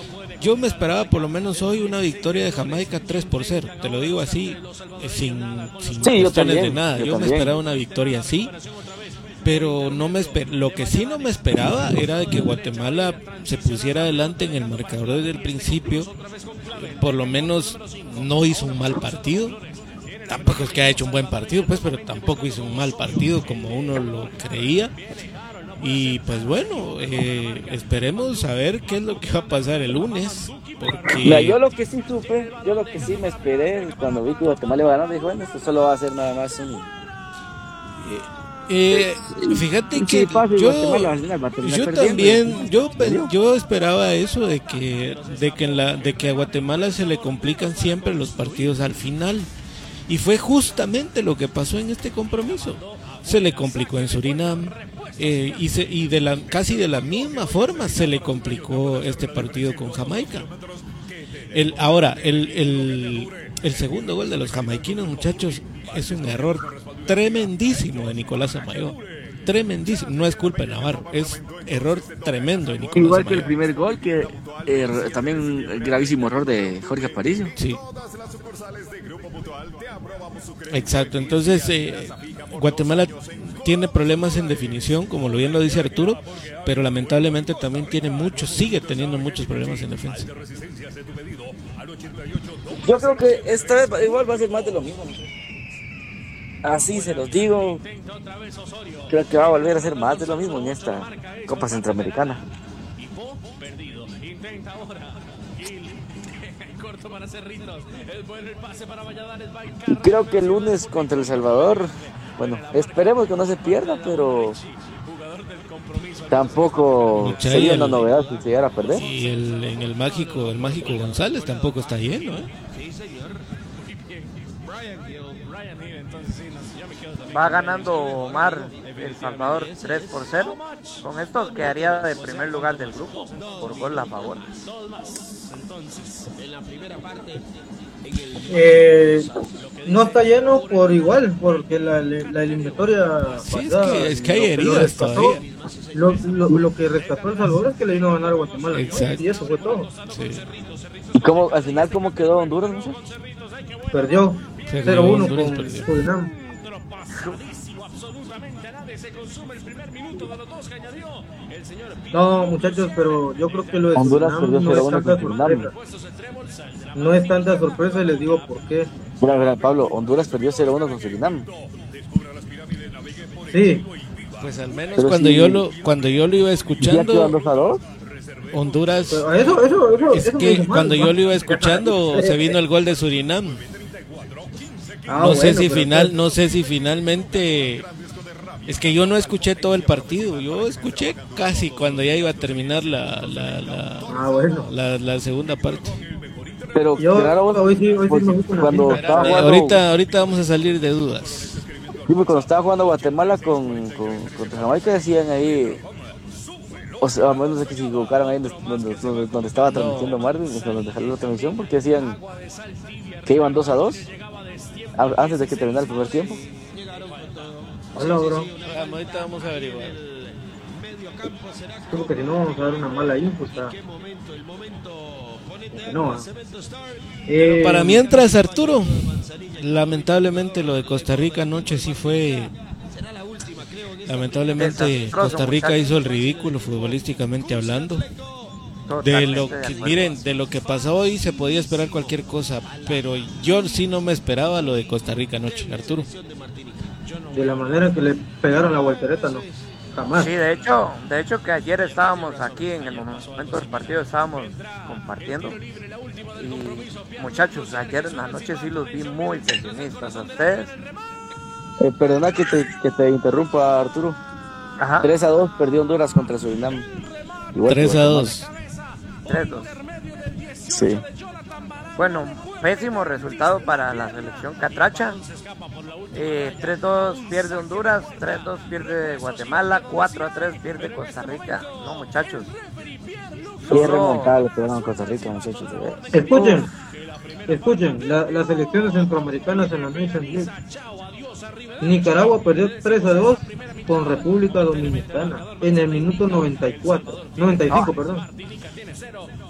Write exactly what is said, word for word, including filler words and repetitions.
Yo me esperaba por lo menos hoy una victoria de Jamaica tres por cero, te lo digo así, sin, sin sí, cuestiones también, de nada. Yo, yo me también. esperaba una victoria así, pero no me esper- lo que sí no me esperaba era de que Guatemala se pusiera adelante en el marcador desde el principio. Por lo menos no hizo un mal partido. Tampoco es que ha hecho un buen partido, pues, pero tampoco hizo un mal partido como uno lo creía. Y pues bueno, eh, esperemos a ver qué es lo que va a pasar el lunes. Porque... Mira, yo lo que sí supe, yo lo que sí me esperé cuando vi que Guatemala iba ganando, dije, bueno, esto solo va a ser nada más un... Eh, fíjate Sí, que fácil, yo, Guatemala al final va a terminar yo perdiendo. también, yo, pe- yo esperaba eso de que, de que en la, de que a Guatemala se le complican siempre los partidos al final. Y fue justamente lo que pasó en este compromiso. Se le complicó en Surinam, eh, y, se, y de la, casi de la misma forma se le complicó este partido con Jamaica. El, ahora, el, el, el segundo gol de los jamaiquinos, muchachos, es un error tremendísimo de Nicolás Amayo. Tremendísimo, no es culpa de Navarro, es error tremendo de Nicolás Igual Amayo. que el primer gol, que eh, también un gravísimo error de Jorge Aparicio. Sí. Exacto, entonces eh, Guatemala tiene problemas en definición, como lo bien lo dice Arturo, pero lamentablemente también tiene muchos, sigue teniendo muchos problemas en defensa. Yo creo que esta vez igual va a ser más de lo mismo. Así se los digo. Creo que va a volver a ser más de lo mismo en esta Copa Centroamericana. Creo que el lunes contra El Salvador, bueno, esperemos que no se pierda, pero tampoco Mucha sería el- una novedad si se llegara a perder. Y el, en el mágico, el mágico González tampoco está lleno, ¿eh? Va ganando Omar El Salvador tres por cero. Con esto quedaría de primer lugar del grupo por gol a favor. Eh, no está lleno por igual, porque la, la eliminatoria Sí, es pasada, que, es que hay lo que lo heridas rescató- todavía. Lo, lo, lo que rescató El Salvador es que le vino a ganar a Guatemala, ¿no? Exacto. Y eso fue todo. Sí. ¿Y cómo, al final cómo quedó Honduras, no sé? Perdió Perdió, cero uno Honduras con perdió. Surinam. No, muchachos, pero yo creo que lo de Honduras Surinam perdió no cero es uno tanta con Surinam. sorpresa. No es tanta sorpresa y les digo por qué. Mira, mira, Pablo, Honduras perdió cero uno con Surinam. Sí, Pues al menos Pero cuando sí- yo lo cuando yo lo iba ¿Ya quedan escuchando, dos a dos? Honduras, pero eso, eso, eso, es eso me que hizo mal, cuando ¿no? yo lo iba escuchando se vino el gol de Surinam. Ah, No sé bueno, si pero final, pues, no sé si finalmente, es que yo no escuché todo el partido, yo escuché casi cuando ya iba a terminar la la, la, Ah, bueno. la, la segunda parte. Pero Yo claro, vos, hoy sí, hoy sí porque me gusta una cuando pinta. estaba Eh, jugando, ahorita ahorita vamos a salir de dudas. sí, pues, cuando estaba jugando Guatemala con, con contra Jamaica decían ahí, o sea, a menos de que se equivocaron ahí donde, donde, donde- donde estaba transmitiendo Marvin, donde jaló la transmisión, porque decían que iban dos a dos a- antes de que terminara el primer tiempo. Hola, bro. Ahorita vamos a averiguar. Creo que si no vamos a dar una mala info, está. No, eh, Para mientras, Arturo, lamentablemente lo de Costa Rica anoche sí fue, lamentablemente Desastroso, Costa Rica muchachos. hizo el ridículo futbolísticamente hablando. De Totalmente lo de que, acuerdo. miren, de lo que pasó hoy se podía esperar cualquier cosa, pero yo sí no me esperaba lo de Costa Rica anoche, Arturo. de la manera que le pegaron la voltereta, no. Jamás. Sí, de hecho, de hecho que ayer estábamos aquí en el momento del partido, estábamos compartiendo. Y muchachos, ayer en la noche sí los vi muy pesimistas. ¿A ustedes? Eh, perdona que te, que te interrumpa, Arturo. Ajá, tres a dos perdió Honduras contra Surinam. Igual que tres a Guatemala. dos. tres dos. Sí. Bueno, pésimo resultado para la selección catracha. Eh, tres dos pierde Honduras, tres dos pierde Guatemala, cuatro a tres pierde Costa Rica. No, muchachos. Qué Solo- remontada le pegaron a Costa Rica, muchachos. de verdad. Escuchen, escuchen, la- las selecciones centroamericanas en la Nations League. Nicaragua perdió tres a dos con República Dominicana en el minuto noventa y cuatro, noventa y cinco, Ah. perdón.